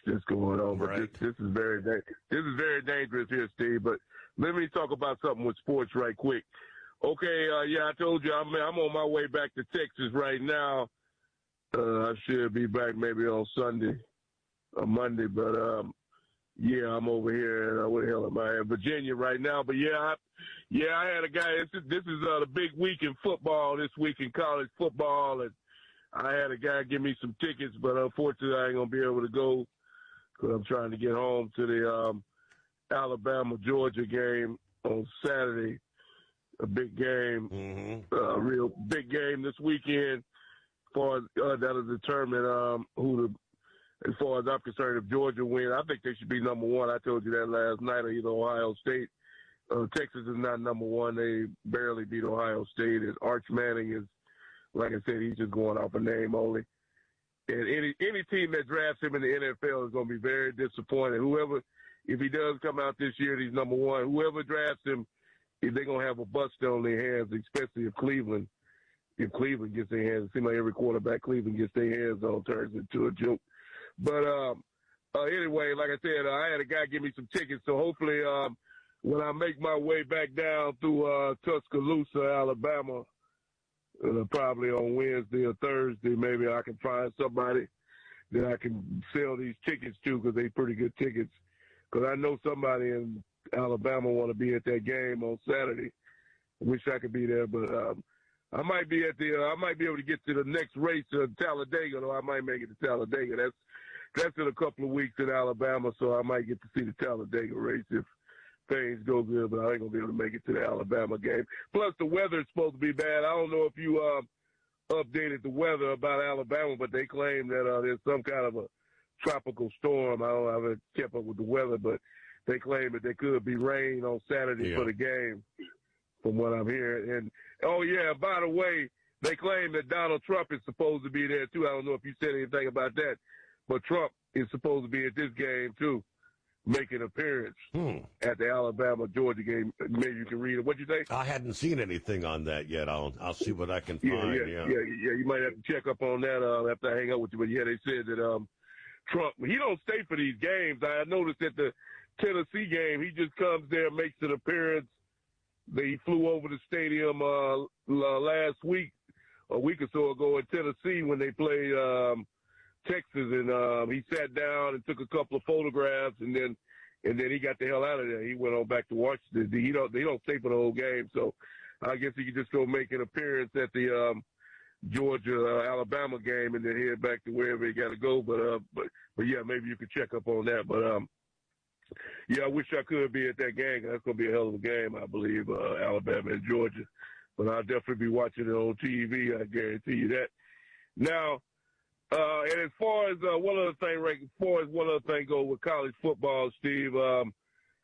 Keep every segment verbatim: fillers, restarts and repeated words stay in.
that's going on. But Right. this, this is very this is very dangerous here, Steve. But let me talk about something with sports right quick. Okay, uh, yeah, I told you I'm I'm on my way back to Texas right now. Uh, I should be back maybe on Sunday or Monday, but um, yeah, I'm over here. Uh, where the hell am I? In Virginia right now. But yeah, I, yeah, I had a guy. This is, this is uh, the big week in football this week in college football, and I had a guy give me some tickets, but unfortunately I ain't gonna be able to go because I'm trying to get home to the um, Alabama Georgia game on Saturday. A big game, Mm-hmm. a uh, real big game this weekend. As far as uh, that'll determine um, who the, as far as I'm concerned, if Georgia win, I think they should be number one. I told you that last night. Or either Ohio State, uh, Texas is not number one. They barely beat Ohio State, and Arch Manning is, like I said, he's just going off a name only. And any any team that drafts him in the N F L is going to be very disappointed. Whoever, if he does come out this year, he's number one. Whoever drafts him, they're going to have a bust on their hands, especially if Cleveland, if Cleveland gets their hands. It seems like every quarterback Cleveland gets their hands on turns into a joke. But um, uh, anyway, like I said, uh, I had a guy give me some tickets, so hopefully um, when I make my way back down through uh, Tuscaloosa, Alabama, uh, probably on Wednesday or Thursday, maybe I can find somebody that I can sell these tickets to because they're pretty good tickets. Because I know somebody in Alabama want to be at that game on Saturday. Wish I could be there, but um, I might be at the. Uh, I might be able to get to the next race to Talladega, though I might make it to Talladega. That's that's in a couple of weeks in Alabama, so I might get to see the Talladega race if things go good. But I ain't gonna be able to make it to the Alabama game. Plus, the weather is supposed to be bad. I don't know if you uh, updated the weather about Alabama, but they claim that uh, there's some kind of a tropical storm. I don't I haven't kept up with the weather, but they claim that there could be rain on Saturday Yeah. for the game, from what I'm hearing. And, oh, yeah, by the way, they claim that Donald Trump is supposed to be there, too. I don't know if you said anything about that, but Trump is supposed to be at this game, too, making an appearance Hmm. at the Alabama-Georgia game. Maybe you can read it. What'd you say? I hadn't seen anything on that yet. I'll I'll see what I can Yeah, find. yeah, Yeah. yeah, yeah. You might have to check up on that uh, after I hang up with you. But, yeah, they said that um, Trump, he don't stay for these games. I noticed that the Tennessee game, he just comes there, makes an appearance. They flew over the stadium uh, last week, a week or so ago in Tennessee when they played um, Texas, and um, he sat down and took a couple of photographs, and then and then he got the hell out of there. He went on back to Washington. He don't they don't stay for the whole game, so I guess he could just go make an appearance at the um, Georgia uh, Alabama game and then head back to wherever he got to go. But uh, but but yeah, maybe you could check up on that. But um. Yeah, I wish I could be at that game. That's going to be a hell of a game, I believe, uh, Alabama and Georgia. But I'll definitely be watching it on T V. I guarantee you that. Now, uh, and as far as uh, one other thing, right, as far as one other thing goes with college football, Steve, um,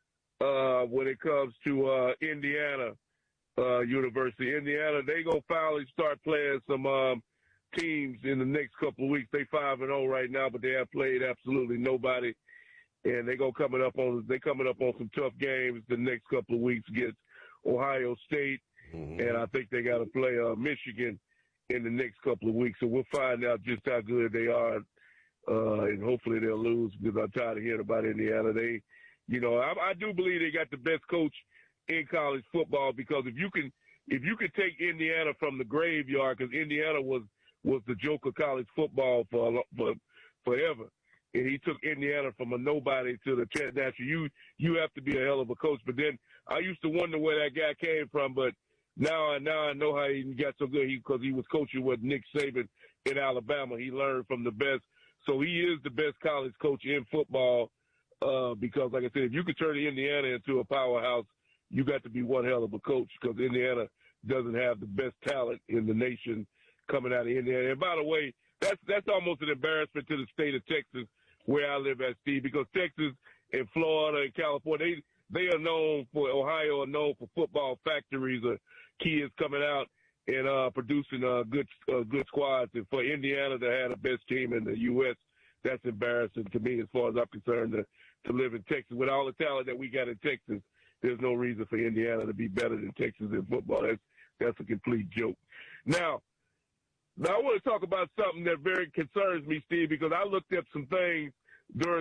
uh, when it comes to uh, Indiana uh, University, Indiana, they going to finally start playing some um, teams in the next couple of weeks. They five and oh right now, but they have played absolutely nobody. And they go coming up on they coming up on some tough games the next couple of weeks against Ohio State, mm-hmm. and I think they got to play uh, Michigan in the next couple of weeks. So we'll find out just how good they are, uh, and hopefully they'll lose because I'm tired of hearing about Indiana. They, you know, I, I do believe they got the best coach in college football because if you can if you could take Indiana from the graveyard, because Indiana was was the joke of college football for for forever. And he took Indiana from a nobody to the national. You you have to be a hell of a coach. But then I used to wonder where that guy came from. But now I now I know how he got so good. He because he was coaching with Nick Saban in Alabama. He learned from the best. So he is the best college coach in football. Uh, because like I said, if you could turn Indiana into a powerhouse, you got to be one hell of a coach. Because Indiana doesn't have the best talent in the nation coming out of Indiana. And by the way, that's that's almost an embarrassment to the state of Texas, where I live at, Steve, because Texas and Florida and California, they, they are known for, Ohio are known for football factories of kids coming out and uh, producing uh, good uh, good squads. And for Indiana to have the best team in the U S, that's embarrassing to me as far as I'm concerned to, to live in Texas. With all the talent that we got in Texas, there's no reason for Indiana to be better than Texas in football. That's, that's a complete joke. Now, Now, I want to talk about something that very concerns me, Steve, because I looked up some things during